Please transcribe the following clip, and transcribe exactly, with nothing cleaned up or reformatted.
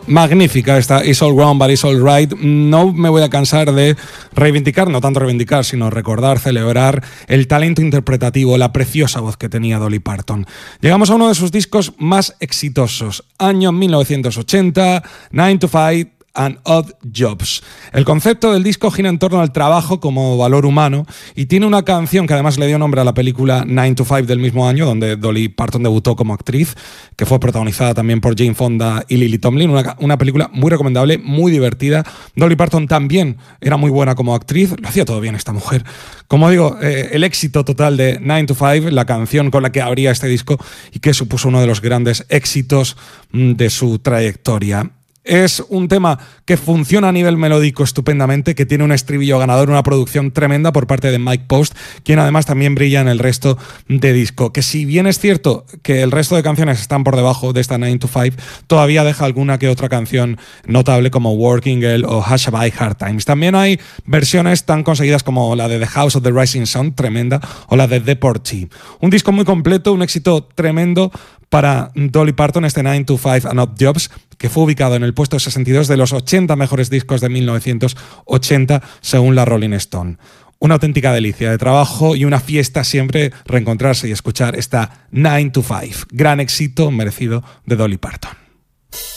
Magnífica esta It's All Wrong But It's All Right. No me voy a cansar de reivindicar, no tanto reivindicar, sino recordar, celebrar el talento interpretativo, la preciosa voz que tenía Dolly Parton. Llegamos a uno de sus discos más exitosos, año mil novecientos ochenta, nine to five and Odd Jobs. El concepto del disco gira en torno al trabajo como valor humano y tiene una canción que además le dio nombre a la película nine to five del mismo año, donde Dolly Parton debutó como actriz, que fue protagonizada también por Jane Fonda y Lily Tomlin. Una, una película muy recomendable, muy divertida. Dolly Parton también era muy buena como actriz, lo hacía todo bien esta mujer. Como digo, eh, el éxito total de nine to five, la canción con la que abría este disco y que supuso uno de los grandes éxitos mm, de su trayectoria. Es un tema que funciona a nivel melódico estupendamente, que tiene un estribillo ganador, una producción tremenda por parte de Mike Post, quien además también brilla en el resto de disco. Que si bien es cierto que el resto de canciones están por debajo de esta nine to five, todavía deja alguna que otra canción notable como Working Girl o Hushby Hard Times. También hay versiones tan conseguidas como la de The House of the Rising Sun, tremenda, o la de Deportee. Un disco muy completo, un éxito tremendo para Dolly Parton, este nine to five and Odd Jobs, que fue ubicado en el puesto sesenta y dos de los ochenta mejores discos de mil novecientos ochenta según la Rolling Stone. Una auténtica delicia de trabajo y una fiesta siempre reencontrarse y escuchar esta nine to five. Gran éxito merecido de Dolly Parton.